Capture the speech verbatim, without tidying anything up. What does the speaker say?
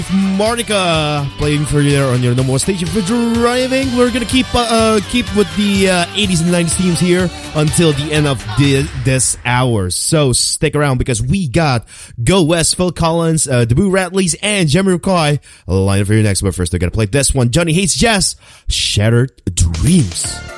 Martika playing for you there on your number one station for driving. We're gonna keep uh, uh keep with the uh, eighties and nineties themes here until the end of the, this hour. So stick around because we got Go West, Phil Collins, uh, Dabu Ratleys, and Jamiroquai lined up for you next. But first, they're gonna play this one. Johnny Hates Jazz, Shattered Dreams.